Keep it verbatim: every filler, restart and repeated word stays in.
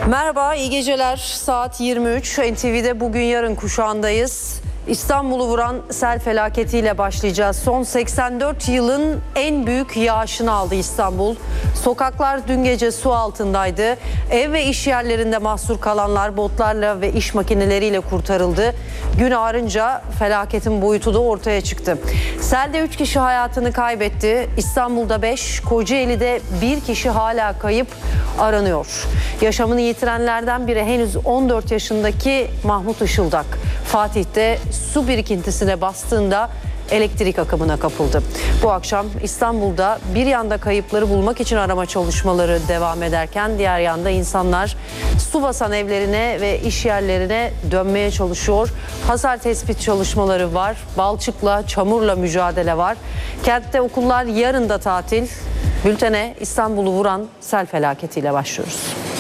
Merhaba, iyi geceler. Saat yirmi üç. N T V'de Bugün Yarın kuşağındayız. İstanbul'u vuran sel felaketiyle başlayacağız. Son seksen dört yılın en büyük yağışını aldı İstanbul. Sokaklar dün gece su altındaydı. Ev ve iş yerlerinde mahsur kalanlar botlarla ve iş makineleriyle kurtarıldı. Gün ağarınca felaketin boyutu da ortaya çıktı. Selde üç kişi hayatını kaybetti. İstanbul'da beş, Kocaeli'de bir kişi hala kayıp aranıyor. Yaşamını yitirenlerden biri henüz on dört yaşındaki Mahmut Işıldak. Fatih'te su birikintisine bastığında elektrik akımına kapıldı. Bu akşam İstanbul'da bir yanda kayıpları bulmak için arama çalışmaları devam ederken diğer yanda insanlar su basan evlerine ve iş yerlerine dönmeye çalışıyor. Hasar tespit çalışmaları var. Balçıkla, çamurla mücadele var. Kentte okullar yarın da tatil. Bültene İstanbul'u vuran sel felaketiyle başlıyoruz.